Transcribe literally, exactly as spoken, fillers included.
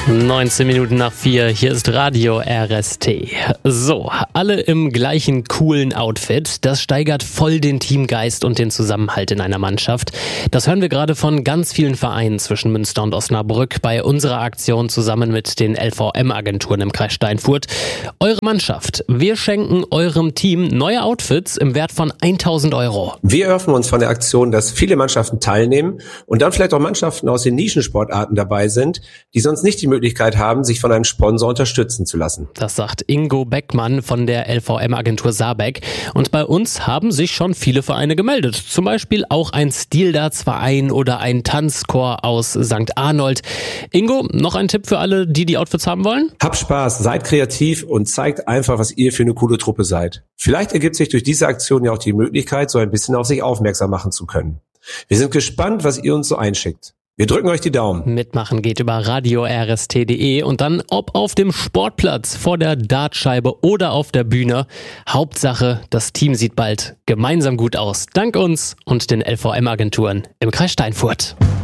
neunzehn Minuten nach vier, hier ist Radio R S T. So, alle im gleichen coolen Outfit. Das steigert voll den Teamgeist und den Zusammenhalt in einer Mannschaft. Das hören wir gerade von ganz vielen Vereinen zwischen Münster und Osnabrück bei unserer Aktion zusammen mit den L V M-Agenturen im Kreis Steinfurt. Eure Mannschaft, wir schenken eurem Team neue Outfits im Wert von tausend Euro. Wir erhoffen uns von der Aktion, dass viele Mannschaften teilnehmen und dann vielleicht auch Mannschaften aus den Nischensportarten dabei sind, die sonst nicht die Möglichkeit haben, sich von einem Sponsor unterstützen zu lassen. Das sagt Ingo Beckmann von der L V M-Agentur Saarbeck. Und bei uns haben sich schon viele Vereine gemeldet. Zum Beispiel auch ein Stildarts-Verein oder ein Tanzchor aus Sankt Arnold. Ingo, noch ein Tipp für alle, die die Outfits haben wollen? Habt Spaß, seid kreativ und zeigt einfach, was ihr für eine coole Truppe seid. Vielleicht ergibt sich durch diese Aktion ja auch die Möglichkeit, so ein bisschen auf sich aufmerksam machen zu können. Wir sind gespannt, was ihr uns so einschickt. Wir drücken euch die Daumen. Mitmachen geht über radio r s t punkt d e und dann ob auf dem Sportplatz, vor der Dartscheibe oder auf der Bühne. Hauptsache, das Team sieht bald gemeinsam gut aus. Dank uns und den L V M-Agenturen im Kreis Steinfurt.